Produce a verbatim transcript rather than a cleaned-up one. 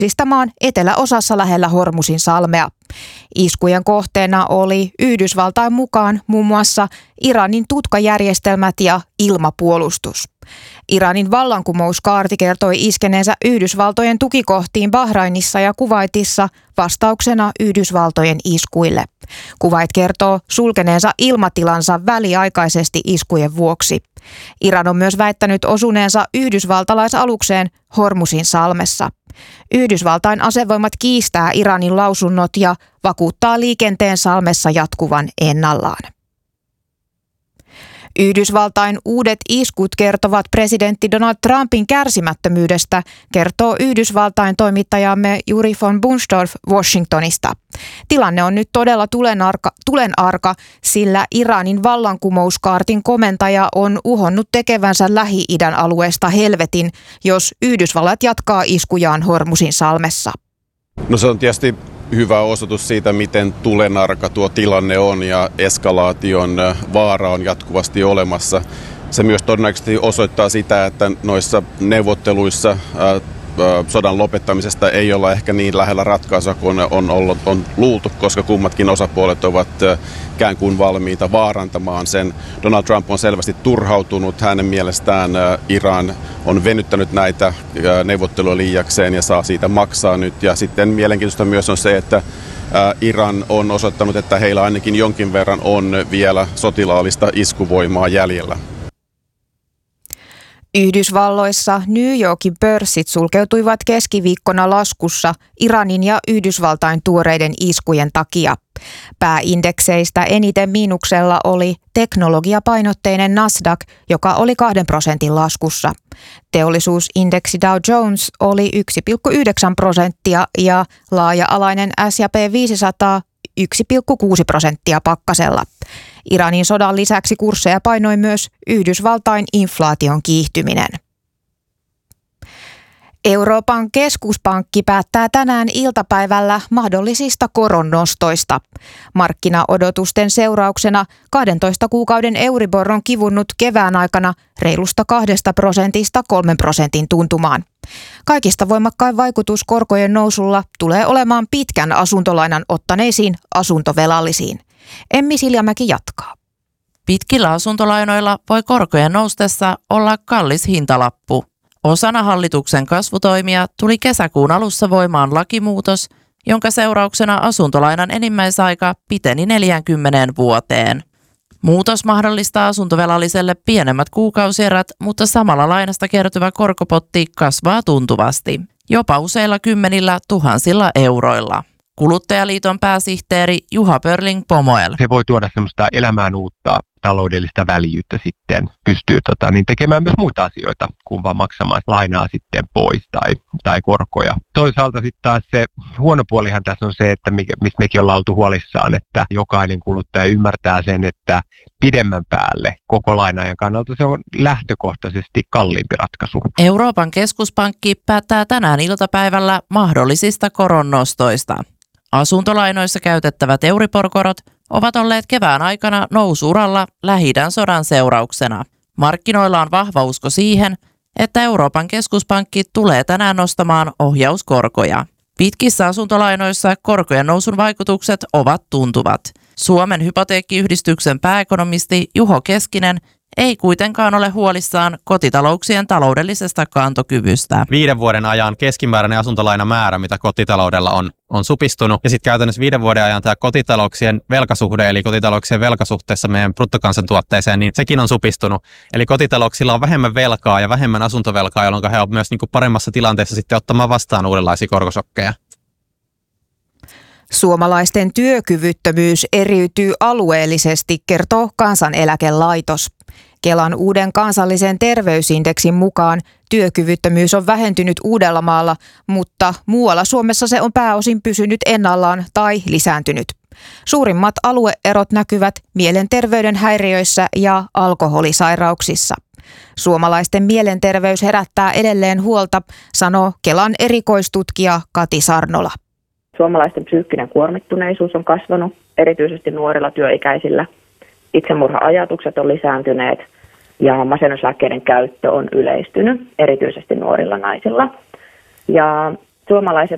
maan eteläosassa lähellä Hormuzin salmea. Iskujen kohteena oli Yhdysvaltain mukaan muun muassa Iranin tutkajärjestelmät ja ilmapuolustus. Iranin vallankumouskaarti kertoi iskeneensä Yhdysvaltojen tukikohtiin Bahrainissa ja Kuwaitissa vastauksena Yhdysvaltojen iskuille. Kuwait kertoo sulkeneensa ilmatilansa väliaikaisesti iskujen vuoksi. Iran on myös väittänyt osuneensa yhdysvaltalaisalukseen Hormuzin salmessa. Yhdysvaltain asevoimat kiistää Iranin lausunnot ja vakuuttaa liikenteen salmessa jatkuvan ennallaan. Yhdysvaltain uudet iskut kertovat presidentti Donald Trumpin kärsimättömyydestä, kertoo Yhdysvaltain toimittajamme Yuri von Bunstorf Washingtonista. Tilanne on nyt todella tulenarka, tulenarka, sillä Iranin vallankumouskaartin komentaja on uhonnut tekevänsä Lähi-idän alueesta helvetin, jos Yhdysvallat jatkaa iskujaan Hormuzin salmessa. No se on tietysti hyvä osoitus siitä, miten tulenarka tuo tilanne on ja eskalaation vaara on jatkuvasti olemassa. Se myös todennäköisesti osoittaa sitä, että noissa neuvotteluissa sodan lopettamisesta ei olla ehkä niin lähellä ratkaisua kuin on, ollut, on luultu, koska kummatkin osapuolet ovat ikään kuin valmiita vaarantamaan sen. Donald Trump on selvästi turhautunut. Hänen mielestään Iran on venyttänyt näitä neuvotteluja liiakseen ja saa siitä maksaa nyt. Ja sitten mielenkiintoista myös on se, että Iran on osoittanut, että heillä ainakin jonkin verran on vielä sotilaallista iskuvoimaa jäljellä. Yhdysvalloissa New Yorkin pörssit sulkeutuivat keskiviikkona laskussa Iranin ja Yhdysvaltain tuoreiden iskujen takia. Pääindekseistä eniten miinuksella oli teknologiapainotteinen Nasdaq, joka oli kahden prosentin laskussa. Teollisuusindeksi Dow Jones oli yksi pilkku yhdeksän prosenttia ja laaja-alainen S and P viisisataa yksi pilkku kuusi prosenttia pakkasella. Iranin sodan lisäksi kursseja painoi myös Yhdysvaltain inflaation kiihtyminen. Euroopan keskuspankki päättää tänään iltapäivällä mahdollisista koronnostoista. Markkinaodotusten seurauksena kahdentoista kuukauden Euribor on kivunnut kevään aikana reilusta kahdesta prosentista kolmen prosentin tuntumaan. Kaikista voimakkain vaikutus korkojen nousulla tulee olemaan pitkän asuntolainan ottaneisiin asuntovelallisiin. Emmi Siljamäki jatkaa. Pitkillä asuntolainoilla voi korkojen noustessa olla kallis hintalappu. Osana hallituksen kasvutoimia tuli kesäkuun alussa voimaan lakimuutos, jonka seurauksena asuntolainan enimmäisaika piteni neljäänkymmeneen vuoteen. Muutos mahdollistaa asuntovelalliselle pienemmät kuukausierät, mutta samalla lainasta kertyvä korkopotti kasvaa tuntuvasti, jopa useilla kymmenillä tuhansilla euroilla. Kuluttajaliiton pääsihteeri Juha Pörling-Pomoel. Se voi tuoda semmoista elämään uutta taloudellista väljyyttä sitten, pystyy tota, niin tekemään myös muita asioita, kuin vaan maksamaan lainaa sitten pois tai, tai korkoja. Toisaalta sitten taas se huono puolihan tässä on se, että mistä mekin ollaan oltu huolissaan, että jokainen kuluttaja ymmärtää sen, että pidemmän päälle koko lainaajan kannalta se on lähtökohtaisesti kalliimpi ratkaisu. Euroopan keskuspankki päättää tänään iltapäivällä mahdollisista koronnostoista. Asuntolainoissa käytettävät Euribor-korot ovat olleet kevään aikana nousu-uralla Lähi-idän sodan seurauksena. Markkinoilla on vahva usko siihen, että Euroopan keskuspankki tulee tänään nostamaan ohjauskorkoja. Pitkissä asuntolainoissa korkojen nousun vaikutukset ovat tuntuvat. Suomen hypoteekkiyhdistyksen pääekonomisti Juho Keskinen ei kuitenkaan ole huolissaan kotitalouksien taloudellisesta kantokyvystä. Viiden vuoden ajan keskimääräinen asuntolainamäärä, mitä kotitaloudella on, on supistunut. Ja sitten käytännössä viiden vuoden ajan tämä kotitalouksien velkasuhde, eli kotitalouksien velkasuhteessa meidän bruttokansantuotteeseen, niin sekin on supistunut. Eli kotitalouksilla on vähemmän velkaa ja vähemmän asuntovelkaa, jolloin he ovat myös niin kuin paremmassa tilanteessa sitten ottamaan vastaan uudenlaisia korkosokkeja. Suomalaisten työkyvyttömyys eriytyy alueellisesti, kertoo Kansaneläkelaitos. Kelan uuden kansallisen terveysindeksin mukaan työkyvyttömyys on vähentynyt Uudellamaalla, mutta muualla Suomessa se on pääosin pysynyt ennallaan tai lisääntynyt. Suurimmat alueerot näkyvät mielenterveyden häiriöissä ja alkoholisairauksissa. Suomalaisten mielenterveys herättää edelleen huolta, sanoo Kelan erikoistutkija Kati Sarnola. Suomalaisten psyykkinen kuormittuneisuus on kasvanut, erityisesti nuorilla työikäisillä. Itsemurha-ajatukset on lisääntyneet ja masennuslääkkeiden käyttö on yleistynyt, erityisesti nuorilla naisilla. Ja suomalaiset